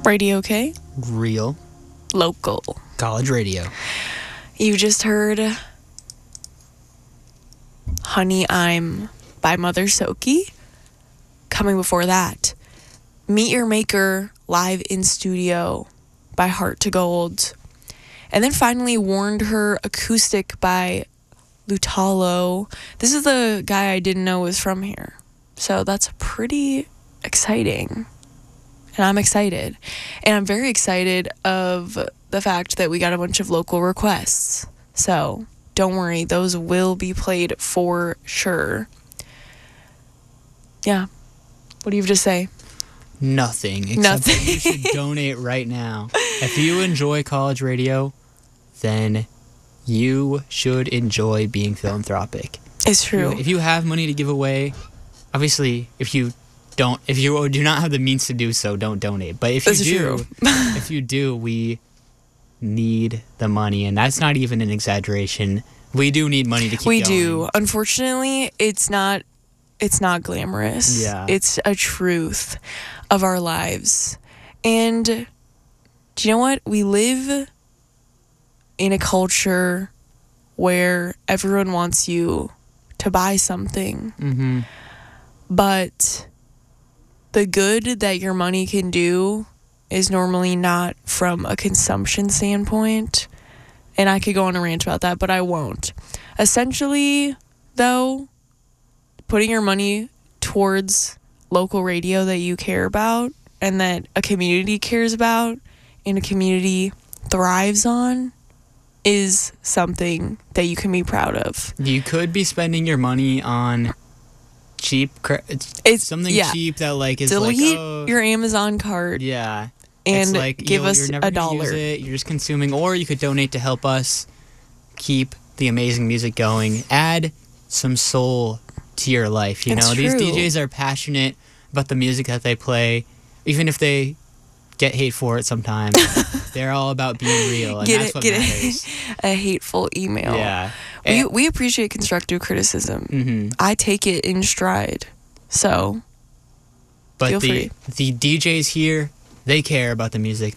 Radio K. Real. Local. College radio. You just heard Honey, I'm by Mother Soki. Coming before that, Meet Your Maker live in studio by Heart to Gold. And then finally, Warned Her acoustic by Lutalo. This is the guy I didn't know was from here. So that's pretty exciting. And I'm excited. And I'm very excited of the fact that we got a bunch of local requests. So don't worry, those will be played for sure. Yeah. What do you have to say? Nothing. Except that you should donate right now. If you enjoy college radio, then you should enjoy being philanthropic. It's true. If you have money to give away, obviously, if you do not have the means to do so, don't donate. But if you do, we need the money, and that's not even an exaggeration. We do need money to keep going. We do. Unfortunately, it's not glamorous. Yeah. It's a truth of our lives. And do you know what? We live in a culture where everyone wants you to buy something. Mm-hmm. But the good that your money can do is normally not from a consumption standpoint. And I could go on a rant about that, but I won't. Essentially, though, putting your money towards local radio that you care about and that a community cares about and a community thrives on is something that you can be proud of. You could be spending your money on cheap it's something cheap that is delete your Amazon card. Yeah. And it's give us you're never $1. Use it, you're just consuming, or you could donate to help us keep the amazing music going. Add some soul to your life. You know, these DJs are passionate about the music that they play, even if they get hate for it sometimes. They're all about being real, and that's what matters. A hateful email. Yeah. We appreciate constructive criticism. Mm-hmm. I take it in stride. So, but feel free. The DJs here, they care about the music.